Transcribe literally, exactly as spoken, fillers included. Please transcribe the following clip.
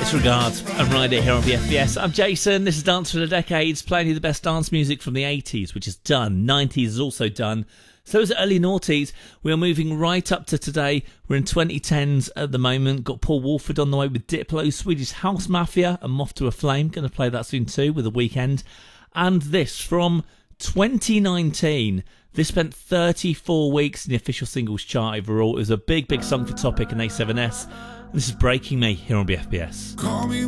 Disregard and right here on B F B S. I'm Jason, this is Dance for the Decades, playing you the best dance music from the eighties, which is done. nineties is also done. So is early noughties. We are moving right up to today. We're in twenty tens at the moment. Got Paul Woolford on the way with Diplo, Swedish House Mafia, and Moth to a Flame. Going to play that soon too with The Weeknd. And this from twenty nineteen. This spent thirty-four weeks in the official singles chart overall. It was a big, big song for Topic and A seven S. This is Breaking Me here on B F B S. Call me